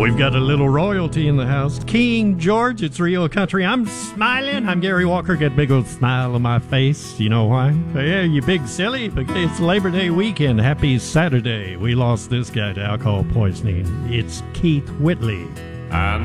We've got a little royalty in the house. King George, it's real country. I'm smiling. I'm Gary Walker. Got a big old smile on my face. You know why? Yeah, you big silly. Because it's Labor Day weekend. Happy Saturday. We lost this guy to alcohol poisoning. It's Keith Whitley. And